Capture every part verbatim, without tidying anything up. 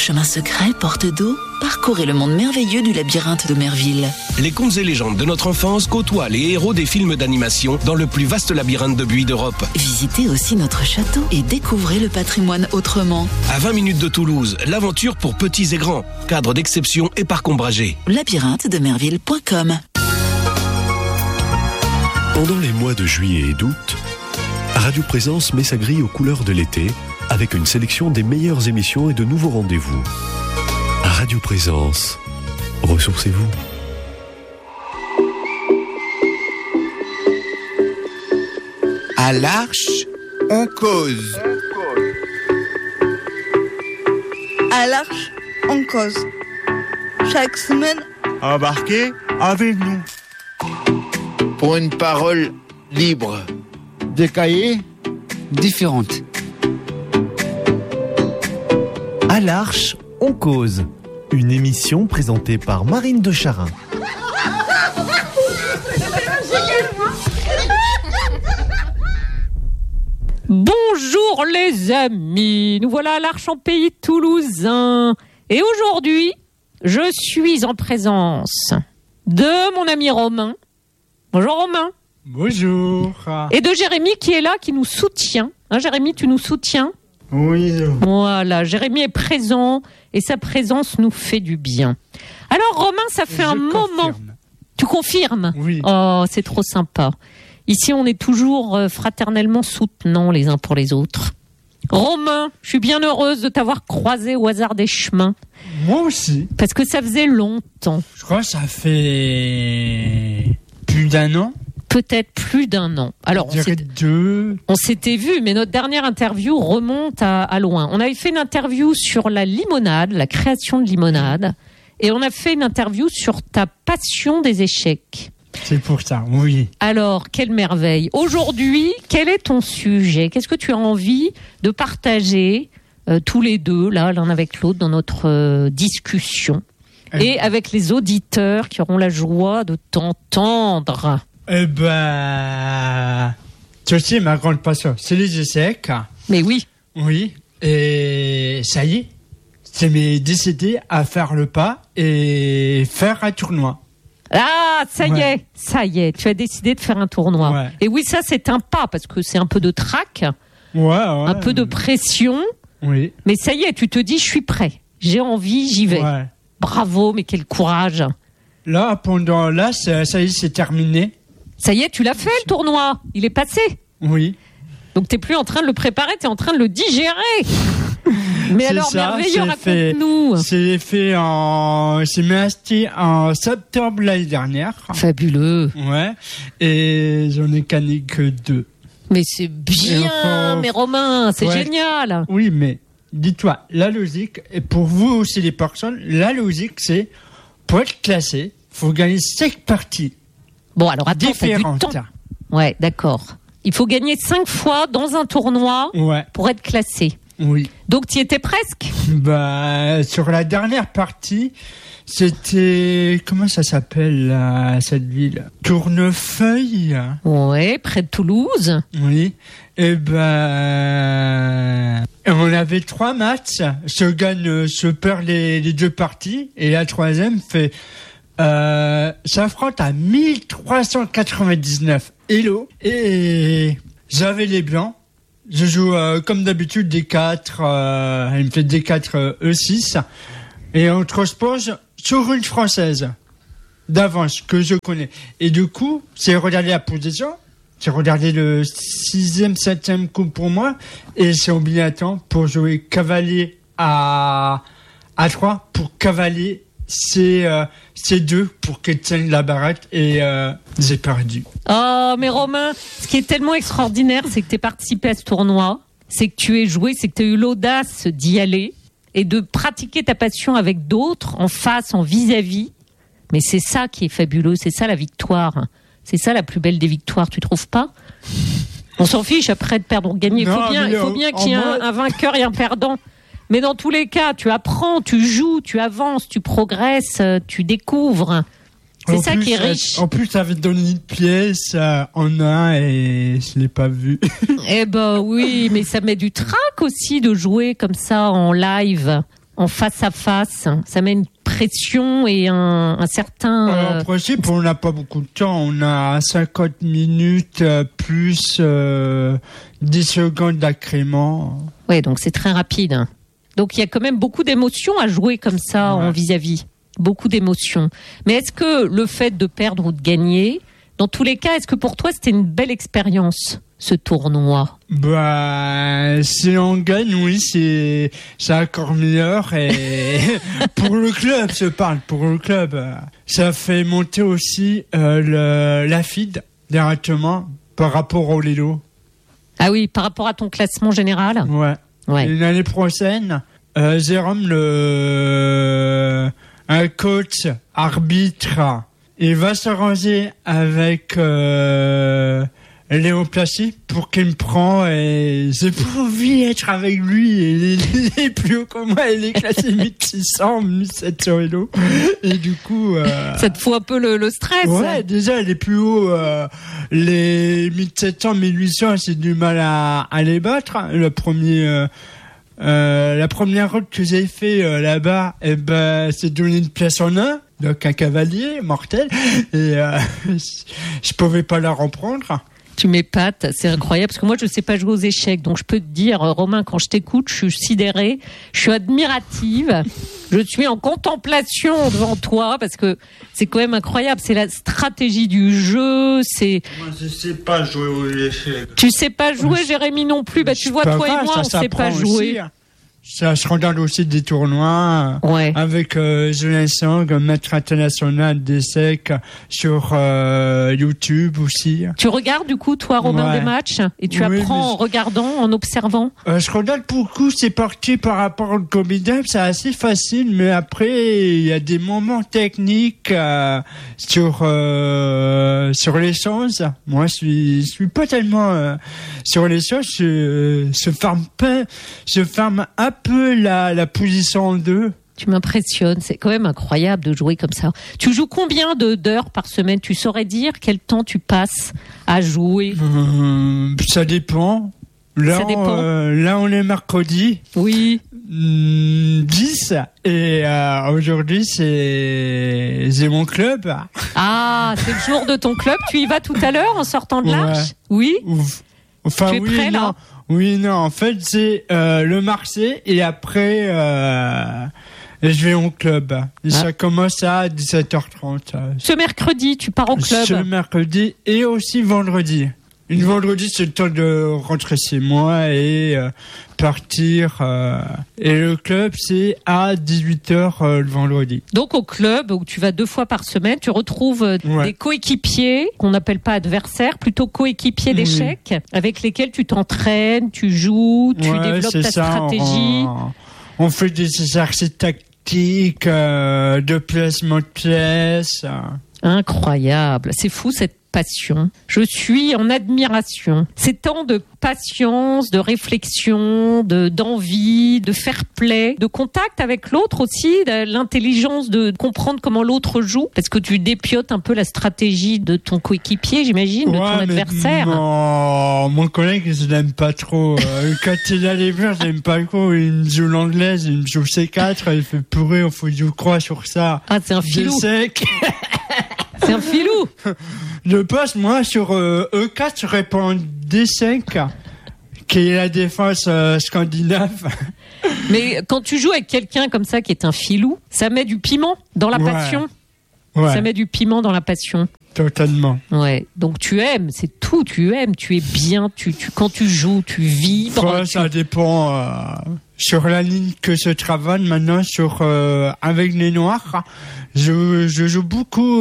chemin secret, porte d'eau, parcourez le monde merveilleux du labyrinthe de Merville. Les contes et légendes de notre enfance côtoient les héros des films d'animation dans le plus vaste labyrinthe de buis d'Europe. Visitez aussi notre château et découvrez le patrimoine autrement. À vingt minutes de Toulouse, l'aventure pour petits et grands. Cadre d'exception et parc ombragé. labyrinthe de merville point com. Pendant les mois de juillet et d'août, Radio Présence met sa grille aux couleurs de l'été avec une sélection des meilleures émissions et de nouveaux rendez-vous. Radio Présence, ressourcez-vous. À l'Arche, on cause. À l'Arche, on cause. Chaque semaine, Embarquez avec nous. Pour une parole libre. Des cahiers différentes. À l'Arche, on cause. Une émission présentée par Marine de Charin. Bonjour les amis, nous voilà à l'Arche en pays toulousain. Et aujourd'hui, je suis en présence de mon ami Romain. Bonjour Romain. Bonjour. Et de Jérémy qui est là, qui nous soutient. Hein, Jérémy, tu nous soutiens ? Oui. Voilà, Jérémy est présent et sa présence nous fait du bien. Alors Romain, ça fait Je un confirme. moment. Tu confirmes ? Oui. Oh, c'est trop sympa. Ici, on est toujours fraternellement soutenants les uns pour les autres. Romain, je suis bien heureuse de t'avoir croisé au hasard des chemins. Moi aussi. Parce que ça faisait longtemps. Je crois que ça fait plus d'un an. Peut-être plus d'un an. Alors, on, Je dirais s'était, deux. on s'était vu, mais notre dernière interview remonte à, à loin. On avait fait une interview sur la limonade, la création de limonade, et on a fait une interview sur ta passion des échecs. C'est pour ça, oui. Alors, quelle merveille. Aujourd'hui, quel est ton sujet ? Qu'est-ce que tu as envie de partager euh, tous les deux, là, l'un avec l'autre, dans notre euh, discussion, Euh. et avec les auditeurs qui auront la joie de t'entendre ? Eh ben, tu sais, ma grande passion, c'est les échecs. Mais oui. Oui. Et ça y est, c'est m'est décidé à faire le pas et faire un tournoi. Ah, ça y Ouais. est, ça y est, tu as décidé de faire un tournoi. Ouais. Et oui, ça c'est un pas, parce que c'est un peu de trac, Ouais, ouais. un peu de pression, Oui. mais ça y est, tu te dis, je suis prêt, j'ai envie, j'y vais. Ouais. Bravo, mais quel courage. Là, pendant là, ça, ça y est, c'est terminé. Ça y est, tu l'as fait le tournoi, il est passé. Oui. Donc t'es plus en train de le préparer, t'es en train de le digérer. Mais C'est alors, ça, merveilleux, c'est fait- raconte-nous. C'est fait en, c'est m'acheté en septembre l'année dernière. Fabuleux. Ouais. Et j'en ai canné que deux. Mais c'est bien, Et enfin, mais Romain, c'est ouais. génial. Oui, mais dis-toi, la logique, et pour vous aussi les personnes, la logique c'est, pour être classé, faut gagner cinq parties Bon, alors attends, t'as du différentes. temps. Ouais, d'accord. Il faut gagner cinq fois dans un tournoi Ouais, pour être classé. oui. Donc, tu y étais presque. Bah, sur la dernière partie, c'était, comment ça s'appelle, là, cette ville? Tournefeuille? Ouais, près de Toulouse. Oui. Et ben, on avait trois matchs. Se gagne, se perd les, les deux parties. Et la troisième fait, euh, s'affronte à mille trois cent quatre-vingt-dix-neuf Hello. Et j'avais les blancs. Je joue, euh, comme d'habitude, D quatre, euh, elle me fait D quatre euh, E six. Et on transpose sur une française d'avance que je connais. Et du coup, c'est regarder la position. J'ai regardé le sixième, septième coup pour moi, et c'est obligatoire pour jouer cavalier à, à trois, pour cavalier C, euh, C deux, pour qu'elle tienne la baraque, et euh, j'ai perdu. Oh, mais Romain, ce qui est tellement extraordinaire, c'est que tu as participé à ce tournoi, c'est que tu es joué, c'est que tu as eu l'audace d'y aller et de pratiquer ta passion avec d'autres, en face, en vis-à-vis. Mais c'est ça qui est fabuleux, c'est ça la victoire. C'est ça la plus belle des victoires, tu trouves pas ? On s'en fiche après de perdre ou de gagner. Il faut Non, bien, mais il faut en- bien en qu'il y ait un, mode- un vainqueur et un perdant. Mais dans tous les cas, tu apprends, tu joues, tu avances, tu progresses, euh, tu découvres. C'est En ça plus, qui est euh, riche. En plus, ça avait donné une pièce euh, en un, et je l'ai pas vu. Eh ben oui, mais ça met du trac aussi de jouer comme ça en live. en face à face. Ça met une pression et un, un certain... Euh... En principe, on n'a pas beaucoup de temps. On a cinquante minutes euh, plus euh, dix secondes d'accrément. Oui, donc c'est très rapide. Donc il y a quand même beaucoup d'émotions à jouer comme ça ouais. en vis-à-vis. Beaucoup d'émotions. Mais est-ce que le fait de perdre ou de gagner, dans tous les cas, est-ce que pour toi c'était une belle expérience, ce tournoi? Bah, si on gagne, oui, c'est, c'est encore meilleur. Et pour le club, je parle, pour le club, ça fait monter aussi euh, le, la F I D directement par rapport au Lelo. Ah oui, par rapport à ton classement général? Ouais. ouais. Et l'année prochaine, euh, Jérôme, le, un coach arbitre, il va s'arranger avec euh, Léo Plachy pour qu'il me prend et j'ai pas envie d'être avec lui. Il est plus haut que moi, il est classé mille six cents, mille sept cents vélos. Et du coup... Euh, ça te fout un peu le, le stress. Ouais, déjà, il est plus haut. Euh, les mille sept cents, mille huit cents, j'ai du mal à, à les battre. Le premier... Euh, euh, la première route que j'ai fait euh, là-bas, eh ben, c'est donner une place en un. Donc un cavalier mortel. Et euh, je pouvais pas la reprendre. Tu m'épates, c'est incroyable, parce que moi je sais pas jouer aux échecs, donc je peux te dire, Romain, quand je t'écoute, je suis sidérée, je suis admirative, je suis en contemplation devant toi, parce que c'est quand même incroyable, c'est la stratégie du jeu, c'est... Moi je sais pas jouer aux échecs. Tu sais pas jouer, Jérémy non plus, bah tu vois, toi grave, et moi, ça, on sait pas jouer. Aussi. Ça, je regarde aussi des tournois ouais. avec euh, Julien Sang, maître international d'échecs sur euh, YouTube aussi. Tu regardes du coup, toi, Romain, ouais. des matchs et tu oui, apprends en je... regardant, en observant euh, Je regarde beaucoup, c'est parti par rapport au comédien, c'est assez facile, mais après, il y a des moments techniques euh, sur, euh, sur les choses. Moi, je suis, je suis pas tellement euh, sur les choses, je, je ferme pas, je ferme un peu la, la position en deux. Tu m'impressionnes, c'est quand même incroyable de jouer comme ça. Tu joues combien de, d'heures par semaine? Tu saurais dire quel temps tu passes à jouer? euh, Ça dépend. Là, ça dépend. On, euh, là, on est mercredi. Oui. Mmh, dix. Et euh, aujourd'hui, c'est... c'est mon club. Ah, c'est le jour de ton club. Tu y vas tout à l'heure en sortant de l'Arche? Ouais. Oui. Ouf. Enfin, tu es oui, prêt, non. là? Oui, non, en fait, c'est euh, le Marseille et après, euh, je vais au club. Et ah. ça commence à dix-sept heures trente. Ce mercredi, tu pars au club? Ce mercredi et aussi vendredi. Une vendredi, c'est le temps de rentrer chez moi et euh, partir. Euh, et le club, c'est à dix-huit heures euh, le vendredi. Donc au club, où tu vas deux fois par semaine, tu retrouves euh, ouais. des coéquipiers, qu'on n'appelle pas adversaires, plutôt coéquipiers d'échecs, oui. avec lesquels tu t'entraînes, tu joues, tu ouais, développes ta ça, stratégie. On, on fait des exercices tactiques, euh, de placement de pièces. Incroyable, c'est fou cette passion. Je suis en admiration. C'est tant de patience, de réflexion, de d'envie, de fair play, de contact avec l'autre aussi, de l'intelligence de comprendre comment l'autre joue, parce que tu dépiotes un peu la stratégie de ton coéquipier, j'imagine, ouais, de ton adversaire. Mon, mon collègue, je l'aime pas trop. Quand il a les verts, je l'aime pas trop. Il me joue l'anglaise, il me joue C quatre, il fait pourrir, il faut que je crois sur ça. Ah, c'est un filou. Sec. C'est un filou. Je passe, moi, sur euh, E quatre, je réponds D cinq, qui est la défense euh, scandinave. Mais quand tu joues avec quelqu'un comme ça, qui est un filou, ça met du piment dans la ouais. passion. Ouais. Ça met du piment dans la passion. Totalement. Ouais. Donc tu aimes, c'est tout. Tu aimes, tu es bien. Tu, tu quand tu joues, tu vibres. Ouais, tu... Ça dépend. Euh, sur la ligne que je travaille maintenant, sur euh, avec les Noirs, je, je joue beaucoup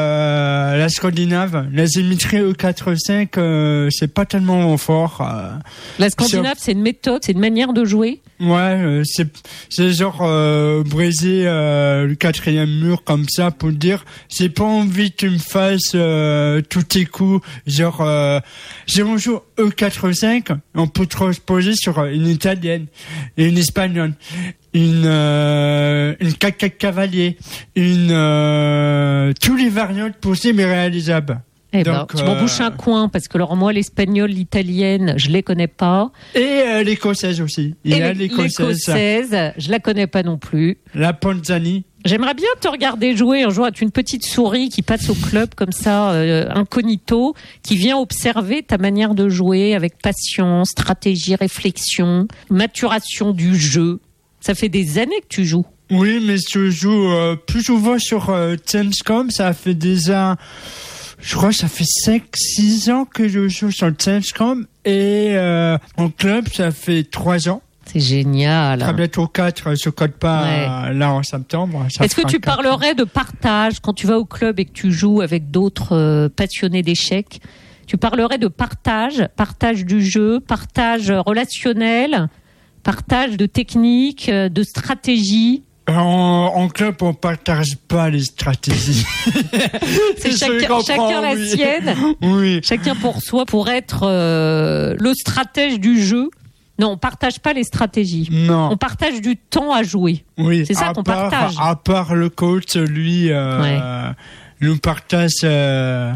euh, la scandinave. La symétrie E quatre cinq, euh, c'est pas tellement fort. Euh, la scandinave, c'est... c'est une méthode, c'est une manière de jouer. Ouais, euh, c'est c'est genre euh, briser euh, le quatrième mur comme ça pour dire j'ai pas envie que tu me fasses euh, tous tes coups. Genre euh, si on joue E quatre cinq, on peut transposer sur une italienne, une espagnole, une euh, une quatre quatre cavalier, une euh, tous les variantes possibles et réalisables. Eh ben, Donc, tu m'en euh, bouches un coin, parce que alors moi, l'espagnole, l'italienne, je les connais pas. Et euh, l'écossaise aussi. Il Et y a l'é- l'écossaise. l'écossaise, je la connais pas non plus. La Panzani. J'aimerais bien te regarder jouer un jour avec une petite souris qui passe au club comme ça, euh, incognito, qui vient observer ta manière de jouer avec patience, stratégie, réflexion, maturation du jeu. Ça fait des années que tu joues. Oui, mais je joue euh, plus souvent sur euh, Gamescom. Ça fait déjà... Je crois que ça fait cinq six ans que je joue sur Gamescom. Et euh, en club, ça fait trois ans. C'est génial. Très bientôt quatre, je ne code pas Ouais. euh, là en septembre. ça Est-ce que fera tu quatre. parlerais de partage quand tu vas au club et que tu joues avec d'autres euh, passionnés d'échecs? Tu parlerais de partage, partage du jeu, partage relationnel, partage de technique, euh, de stratégie? En, en club, on partage pas les stratégies. C'est Je chacun, comprends, chacun la oui. sienne, Oui. chacun pour soi, pour être euh, le stratège du jeu. Non, on partage pas les stratégies. Non. On partage du temps à jouer. Oui. C'est ça à qu'on part- partage. À part le coach, lui, euh, Ouais. nous partage euh,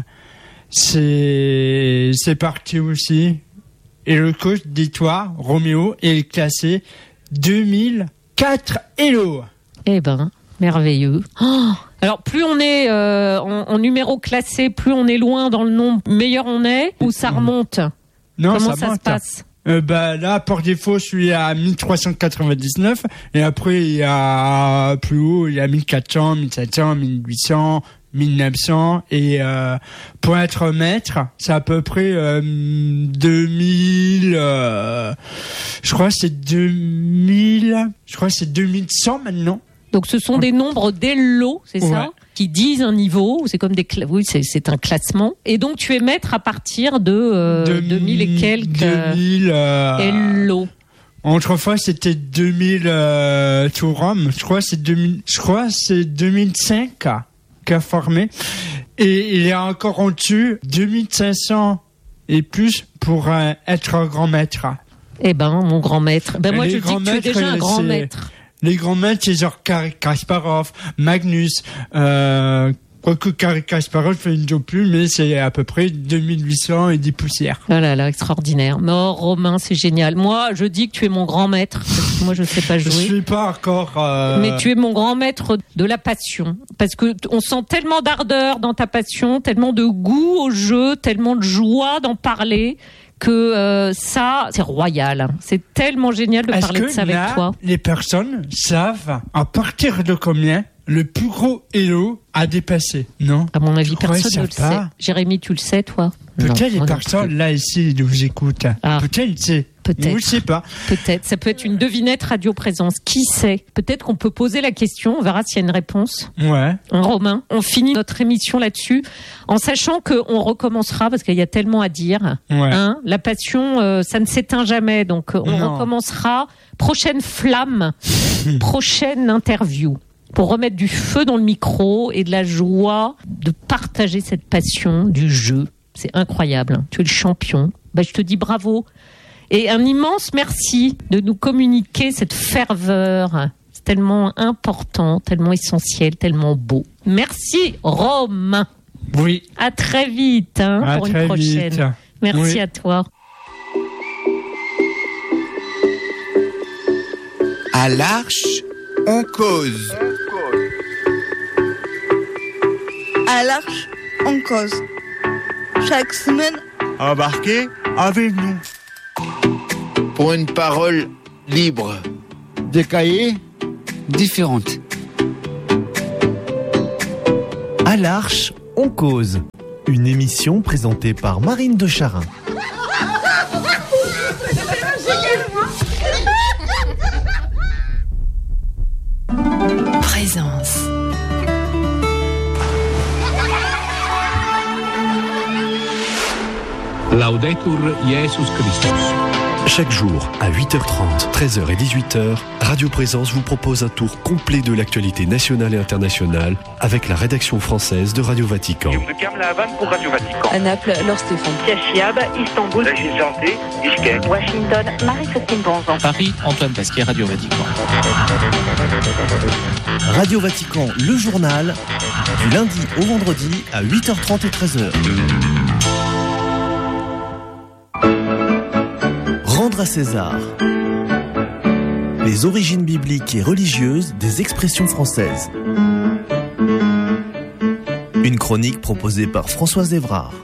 ses, ses parties aussi. Et le coach, dis-toi, Roméo, est classé deux mille quatre Hello. Eh ben, merveilleux. Oh, alors, plus on est euh, en, en numéro classé, plus on est loin dans le nombre, meilleur on est, ou ça remonte? Non, Comment ça, ça, se monte. passe? Euh, bah, là, par défaut, je suis à mille trois cent quatre-vingt-dix-neuf. Et après, il y a plus haut, il y a mille quatre cents, mille sept cents, mille huit cents, mille neuf cents. Et euh, pour être maître, c'est à peu près euh, deux mille... Euh, je crois que c'est deux mille... Je crois que c'est deux mille cent maintenant. Donc, ce sont des nombres d'Hello, c'est Ouais. ça? Qui disent un niveau, c'est comme des cla- oui, c'est, c'est un classement. Et donc, tu es maître à partir de euh, deux mille et quelques euh, deux mille... Euh, Hello. Autrefois, c'était deux mille euh, tout Rome. Je crois que c'est deux mille. Je crois que c'est deux mille cinq qu'a formé. Et il est encore en dessus deux mille cinq cents et plus pour euh, être un grand maître. Eh ben, mon grand maître. Ben, moi, Les je dis grands que tu es maîtres, déjà un grand c'est- maître. Les grands maîtres, c'est genre Garry Kasparov, Magnus. Euh, quoique Garry Kasparov fait une job plus, mais c'est à peu près deux mille huit cents et dix poussières. Oh là là, extraordinaire. Non, Romain, c'est génial. Moi, je dis que tu es mon grand maître, parce que moi, je sais pas Je jouer. suis pas encore... euh, Mais tu es mon grand maître de la passion. Parce que t- on sent tellement d'ardeur dans ta passion, tellement de goût au jeu, tellement de joie d'en parler, que euh, ça, c'est royal. C'est tellement génial de Est-ce parler de que ça avec là, toi. les personnes savent à partir de combien le plus gros Hello a dépassé? Non. À mon avis, Je crois personne que ne le ça sait. part. Jérémy, tu le sais, toi? Non, Peut-être les moi non personnes plus. là ici nous écoutent. Ah. Peut-être c'est. Peut-être. Nous, je sais pas. Peut-être. Ça peut être une devinette radio présence. Qui sait? Peut-être qu'on peut poser la question. On verra s'il y a une réponse. Ouais. Un Romain, on finit notre émission là-dessus en sachant qu'on recommencera parce qu'il y a tellement à dire. Ouais. Hein, la passion, euh, ça ne s'éteint jamais. Donc, euh, on Non. recommencera. Prochaine flamme, prochaine interview pour remettre du feu dans le micro et de la joie de partager cette passion du jeu. C'est incroyable. Hein. Tu es le champion. Bah, je te dis bravo. Et un immense merci de nous communiquer cette ferveur. C'est tellement important, tellement essentiel, tellement beau. Merci, Romain. Oui. À très vite hein, À pour une très prochaine. vite. Merci Oui. à toi. À l'Arche, on cause. À l'Arche, on cause. Chaque semaine, Embarquez avec nous. Pour une parole libre. Des cahiers différentes. À l'Arche, on cause. Une émission présentée par Marine de Charin. Présence. Laudetur Jesus Christus. Chaque jour, à huit heures trente, treize heures et dix-huit heures, Radio Présence vous propose un tour complet de l'actualité nationale et internationale avec la rédaction française de Radio Vatican. Pour Radio Vatican. À Naples, Laure Stéphane. Chiab, Istanbul, Régine Santé, Bishkek. Washington, Marie-Christine Bonzon. Paris, Antoine Pasquier, Radio Vatican. Radio Vatican, le journal, du lundi au vendredi à huit heures trente et treize heures. Rendre à César. Les origines bibliques et religieuses des expressions françaises. Une chronique proposée par Françoise Évrard.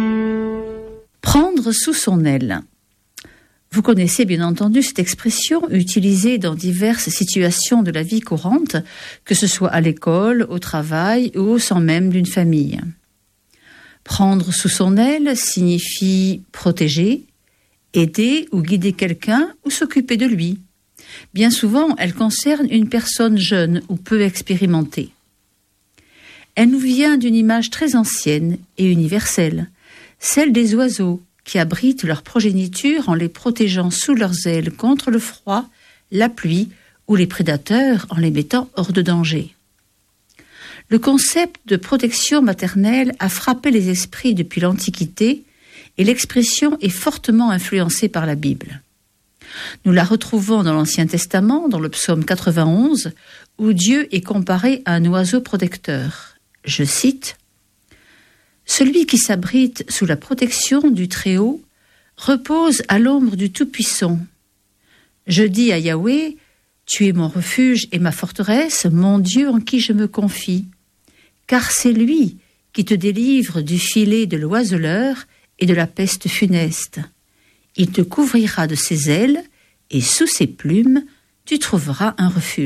Prendre sous son aile. Vous connaissez bien entendu cette expression utilisée dans diverses situations de la vie courante, que ce soit à l'école, au travail ou au sein même d'une famille. Prendre sous son aile signifie protéger, aider ou guider quelqu'un ou s'occuper de lui. Bien souvent, elle concerne une personne jeune ou peu expérimentée. Elle nous vient d'une image très ancienne et universelle, celle des oiseaux qui abritent leur progéniture en les protégeant sous leurs ailes contre le froid, la pluie ou les prédateurs en les mettant hors de danger. Le concept de protection maternelle a frappé les esprits depuis l'Antiquité et l'expression est fortement influencée par la Bible. Nous la retrouvons dans l'Ancien Testament, dans le psaume quatre-vingt-onze, où Dieu est comparé à un oiseau protecteur. Je cite « Celui qui s'abrite sous la protection du Très-Haut repose à l'ombre du Tout-Puissant. Je dis à Yahweh, tu es mon refuge et ma forteresse, mon Dieu en qui je me confie. Car c'est lui qui te délivre du filet de l'oiseleur et de la peste funeste. Il te couvrira de ses ailes, et sous ses plumes, tu trouveras un refuge. »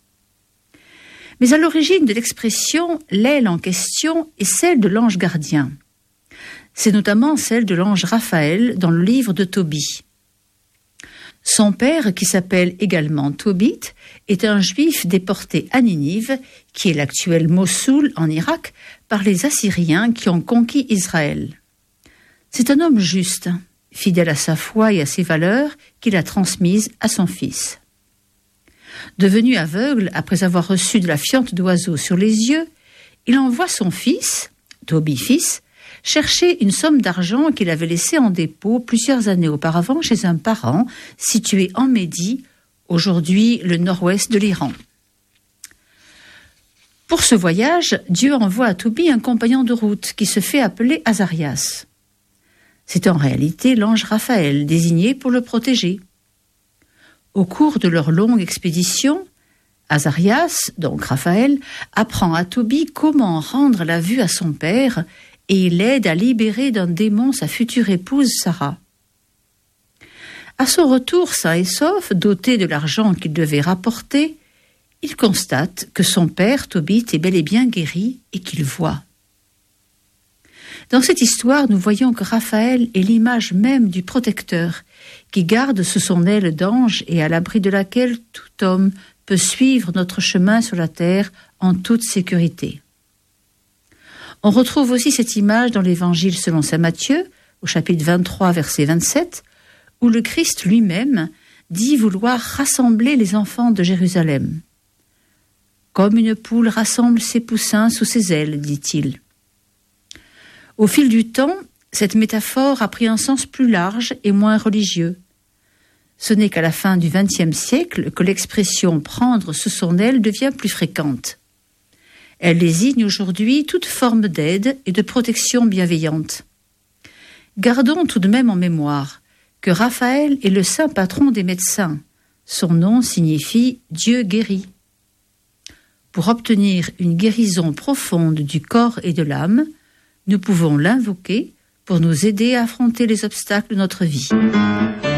Mais à l'origine de l'expression, l'aile en question est celle de l'ange gardien. C'est notamment celle de l'ange Raphaël dans le livre de Tobie. Son père, qui s'appelle également Tobit, est un juif déporté à Ninive, qui est l'actuel Mossoul en Irak, par les Assyriens qui ont conquis Israël. C'est un homme juste, fidèle à sa foi et à ses valeurs, qu'il a transmises à son fils. Devenu aveugle après avoir reçu de la fiente d'oiseau sur les yeux, il envoie son fils, Tobie fils, chercher une somme d'argent qu'il avait laissée en dépôt plusieurs années auparavant chez un parent situé en Médie, aujourd'hui le nord-ouest de l'Iran. Pour ce voyage, Dieu envoie à Tobie un compagnon de route qui se fait appeler Azarias. C'est en réalité l'ange Raphaël désigné pour le protéger. Au cours de leur longue expédition, Azarias, donc Raphaël, apprend à Tobie comment rendre la vue à son père et il l'aide à libérer d'un démon sa future épouse Sarah. À son retour sain et sauf, doté de l'argent qu'il devait rapporter, il constate que son père, Tobit, est bel et bien guéri et qu'il voit. Dans cette histoire, nous voyons que Raphaël est l'image même du protecteur, qui garde sous son aile d'ange et à l'abri de laquelle tout homme peut suivre notre chemin sur la terre en toute sécurité. On retrouve aussi cette image dans l'Évangile selon saint Matthieu, au chapitre vingt-trois, verset vingt-sept, où le Christ lui-même dit vouloir rassembler les enfants de Jérusalem. « Comme une poule rassemble ses poussins sous ses ailes, dit-il. » Au fil du temps, cette métaphore a pris un sens plus large et moins religieux. Ce n'est qu'à la fin du vingtième siècle que l'expression « prendre sous son aile » devient plus fréquente. Elle désigne aujourd'hui toute forme d'aide et de protection bienveillante. Gardons tout de même en mémoire que Raphaël est le saint patron des médecins. Son nom signifie « Dieu guérit ». Pour obtenir une guérison profonde du corps et de l'âme, nous pouvons l'invoquer pour nous aider à affronter les obstacles de notre vie.